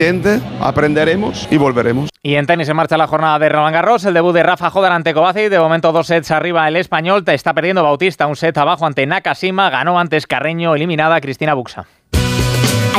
aprenderemos y volveremos. Y en tenis se marcha la jornada de Roland Garros, el debut de Rafa Jódar ante Kovacic, de momento 2 sets arriba el español, te está perdiendo Bautista, un set abajo ante Nakashima, ganó antes Carreño, eliminada Cristina Buxa.